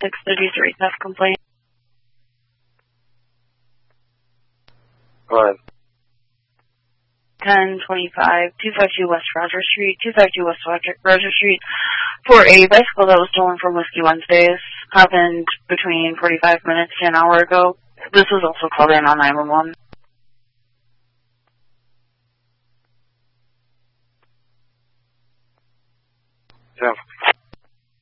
633 theft complaint. Go ahead. 1025, 252 West Roger Street, 252 West Roger Street, for a bicycle that was stolen from Whiskey Wednesdays. Happened between 45 minutes to an hour ago. This was also called in on 911.